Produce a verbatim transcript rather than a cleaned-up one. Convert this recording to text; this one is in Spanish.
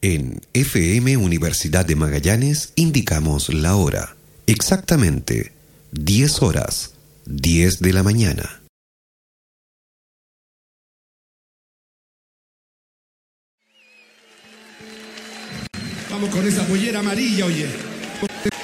En F M Universidad de Magallanes indicamos la hora. Exactamente diez horas, diez de la mañana. Vamos con esa pollera amarilla, oye.